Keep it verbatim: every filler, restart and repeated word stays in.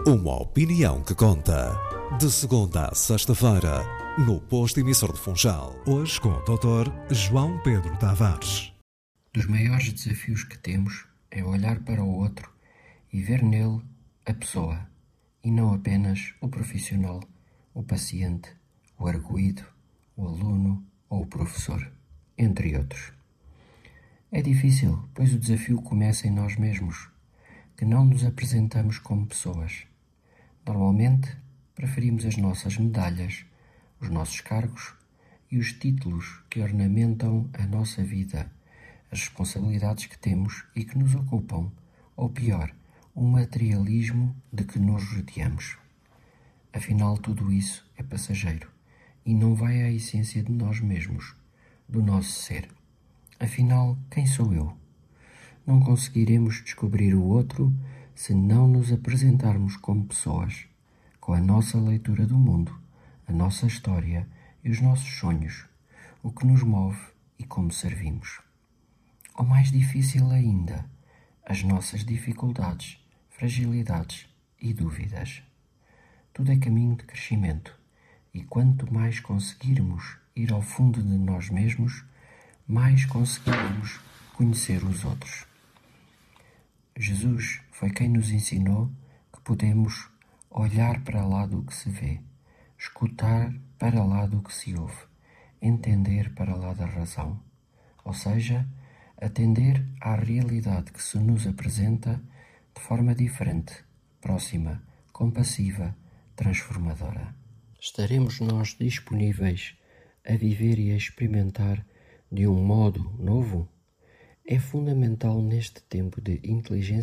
Uma opinião que conta. De segunda a sexta-feira, no Posto Emissor de Funchal. Hoje com o doutor João Pedro Tavares. Dos maiores desafios que temos é olhar para o outro e ver nele a pessoa, e não apenas o profissional, o paciente, o arguido, o aluno ou o professor, entre outros. É difícil, pois o desafio começa em nós mesmos, que não nos apresentamos como pessoas. Normalmente, preferimos as nossas medalhas, os nossos cargos e os títulos que ornamentam a nossa vida, as responsabilidades que temos e que nos ocupam, ou pior, o materialismo de que nos rodeamos. Afinal, tudo isso é passageiro e não vai à essência de nós mesmos, do nosso ser. Afinal, quem sou eu? Não conseguiremos descobrir o outro se não nos apresentarmos como pessoas, com a nossa leitura do mundo, a nossa história e os nossos sonhos, o que nos move e como servimos. Ou mais difícil ainda, as nossas dificuldades, fragilidades e dúvidas. Tudo é caminho de crescimento, e quanto mais conseguirmos ir ao fundo de nós mesmos, mais conseguiremos conhecer os outros. Jesus foi quem nos ensinou que podemos olhar para lá do que se vê, escutar para lá do que se ouve, entender para lá da razão, ou seja, atender à realidade que se nos apresenta de forma diferente, próxima, compassiva, transformadora. Estaremos nós disponíveis a viver e a experimentar de um modo novo? É fundamental neste tempo de inteligência